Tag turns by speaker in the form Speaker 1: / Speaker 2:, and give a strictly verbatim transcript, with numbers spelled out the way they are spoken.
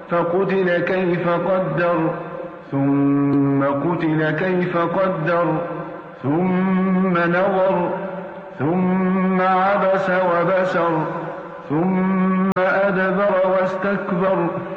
Speaker 1: فقتل كيف قدر ثم قتل كيف قدر ثم نظر ثم عبس وبسر ثم أدبر واستكبر